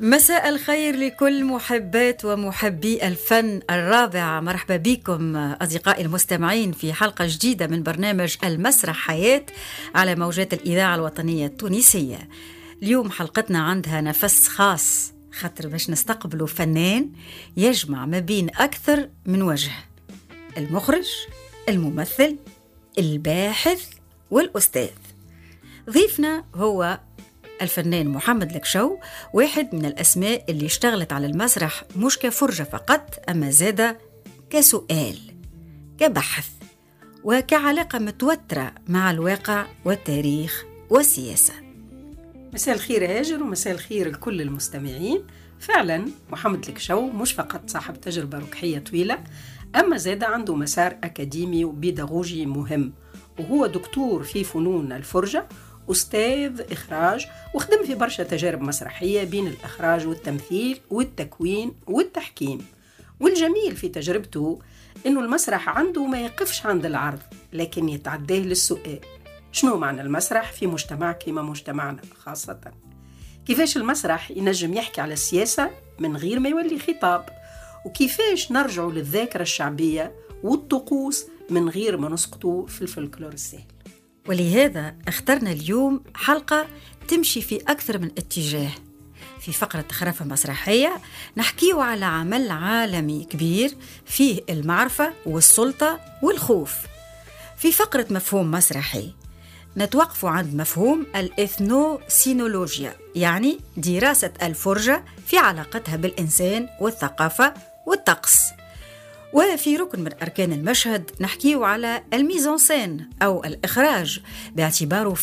مساء الخير لكل محبات ومحبي الفن الرابع. مرحبا بكم أصدقائي المستمعين في حلقة جديدة من برنامج المسرح حياة على موجات الإذاعة الوطنية التونسية. اليوم حلقتنا عندها نفس خاص، خاطر باش نستقبلوا فنان يجمع ما بين أكثر من وجه: المخرج، الممثل، الباحث والأستاذ. ضيفنا هو الفنان محمد الكشو، واحد من الأسماء اللي اشتغلت على المسرح مش كفرجة فقط، أما زادة كسؤال، كبحث، وكعلاقة متوترة مع الواقع والتاريخ والسياسة. مساء الخير يا هاجر، ومساء الخير لكل المستمعين. فعلا محمد الكشو مش فقط صاحب تجربة ركحية طويلة، أما زادة عنده مسار أكاديمي وبيداغوجي مهم، وهو دكتور في فنون الفرجة، أستاذ إخراج، وخدم في برشا تجارب مسرحية بين الإخراج والتمثيل والتكوين والتحكيم. والجميل في تجربته إنه المسرح عنده ما يقفش عند العرض، لكن يتعداه للسؤال: شنو معنى المسرح في مجتمع كما مجتمعنا خاصة؟ كيفاش المسرح ينجم يحكي على السياسة من غير ما يولي خطاب؟ وكيفاش نرجعوا للذاكرة الشعبية والطقوس من غير ما نسقطوا في الفلكلور السهل؟ ولهذا اخترنا اليوم حلقة تمشي في أكثر من اتجاه. في فقرة خرافة مسرحية نحكيه على عمل عالمي كبير فيه المعرفة والسلطة والخوف. في فقرة مفهوم مسرحي نتوقف عند مفهوم الإثنوسينولوجيا، يعني دراسة الفرجة في علاقتها بالإنسان والثقافة والطقس. وفي ركن من أركان المشهد نحكيه على الميزانسين أو الإخراج، باعتباره